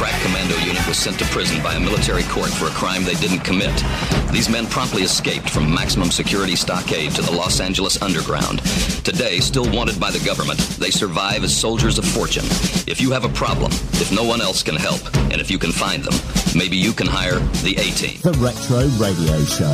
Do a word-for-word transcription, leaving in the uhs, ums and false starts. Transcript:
crack commando unit was sent to prison by a military court for a crime they didn't commit. These men promptly escaped from maximum security stockade to the Los Angeles underground. Today, still wanted by the government, they survive as soldiers of fortune. If you have a problem, if no one else can help, and if you can find them, maybe you can hire the A-Team. The Retro Radio Show.